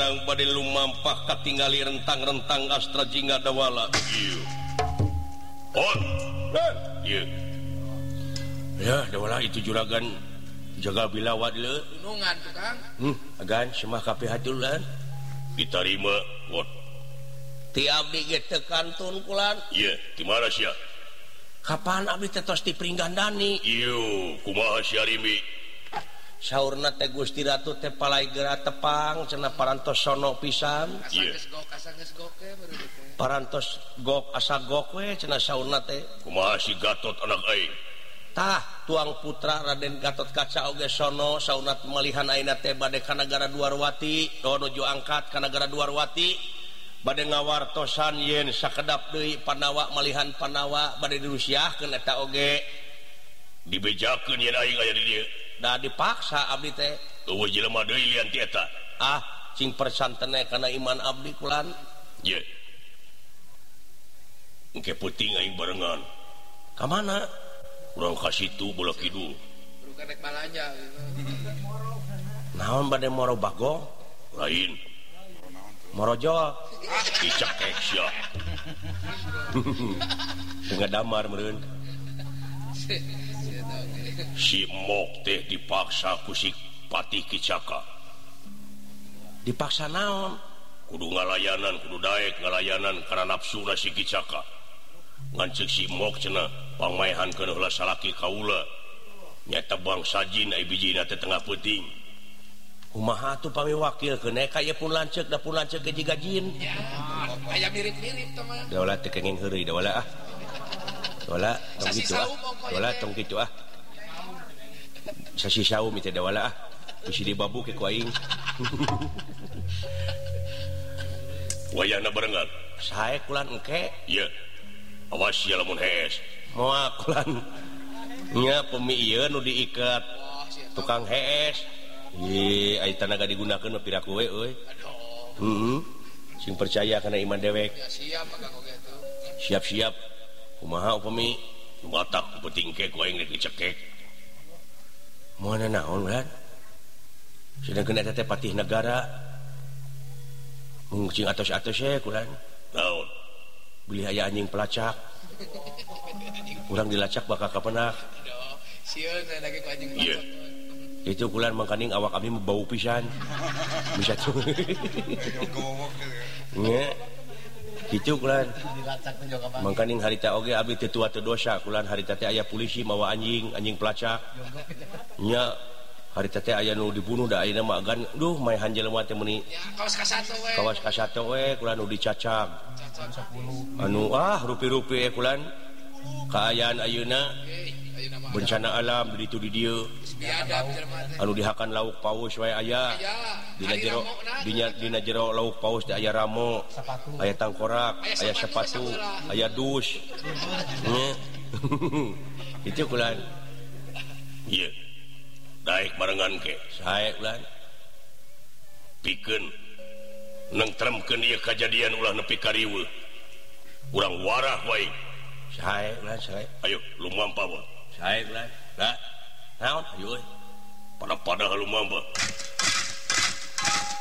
badai lumampah katinggali rentang-rentang astra jingga dawala. On. Iya. Ya, dawala itu juragan jaga bilawat le. Gunungan tukang. Agan semah kabeh hatulan. Ditarima, wot. Ti abdi ge teu kantun kulan. Iya, di mana sia? Kapan abdi teh tos dipringgandani? Iyo, kumaha sia Rimi? Saurna teh Gusti Ratu teh palai geura tepang cenah parantos sono pisan. Asa geus gok teh baru teh. Parantos gok asa gok we cenah saurna teh. Kumaha si Gatot anak aing? Tah tuang putra Raden Gatot Kaca oge sono saurna malihan ayeuna teh bade ka nagara Duarwati, nuju angkat ka nagara Duarwati. Bade ngawartosan yen sakedap deui Panawa malihan Panawa bade dirusiahkeun eta oge. Dibejakeun yen aing aya di dieu. Da dipaksa abdi teh. Eueuh jelema deui lian ti eta. Cing persantene kana iman abdi kulan. Ye. Engke peuting aing barengan. Ka mana? Urang ka situ bola kidul. Bukan rek balanja gitu. Naon bade moro bagong? Lain. Morojol. Dicekek sia. Tengah damar meureun. Si Mok teh dipaksa ku si Patih Kicaka. Dipaksa naon? Kudu ngalayanan, kudu daek ngalayanan karena nafsuna si Kicaka. Ngan ceuk si Mok cenah pangmaehankeun heula salaki kaula. Nyata bangsa jin ai bijina teh tengah peuting. Kumaha atuh pamiwakilkeun aya kaya pun lanceuk da pun lanceuk gaji gajin. Ya, aya mirip-mirip teh mah. Da ulah teu kenging heureuy da ulah Wala tong gitu Wala tong gitu Sasi saum itu da wala Bisi dibabu ke ku aing. Wayana barengan. Sae kulan engke. Iya. Awas ya lamun hees. Moal kulan. Nya pemi ieu nu diiket. Tukang hees. Ye, ai tanaga digunakeun mah piraku we euy. Heeh. Sing percaya kana iman dewek. Ya siap Kang oge tuh. Siap-siap. Kumaha upami matak peuting ke ku aing dicekek. Moana naon ulah? Sedangkeun eta teh patih negara. Mung cing atos-atos ye kulan. Naon? Beli aya anjing pelacak. Urang dilacak bakal kapenak. Sieun saya lagi ku anjing pelacak. Itu kulan mangkaning awak abdi bau pisan. Bisa tuh. Nya. Kitu kulan. Mangkaning harita oge abdi teu tua teu dosa kulan harita teh aya polisi mawa anjing pelacak. Nya harita teh aya nu dibunuh da ayeuna mah agan duh maehan jelema teh meuni. Ya kawas ka 1 we. Kawas ka 1 we kulan nu dicacak. Anu rupi-rupi kulan kaayaan ayeuna bencana alam di dieu anu dihakan lauk paus wae aya dina jero lauk paus teh aya ramo aya tangkorak aya sepatu aya dus itu kulan ieu daek barengan ke sae kulan pikeun nengtremkeun ieu kajadian ulah nepi ka riweuh urang warah wae sae kulan sae ayo lumampah wae sae kulan da naon ayo pada lumampah